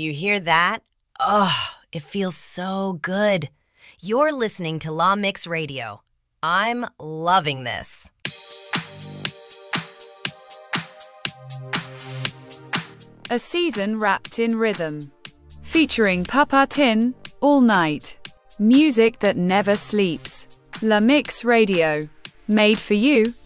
you hear that? Oh, it feels so good. You're listening to La Mix Radio. I'm loving this. A season wrapped in rhythm. Featuring Papa Tin, All Night. Music that never sleeps. La Mix Radio. Made for you,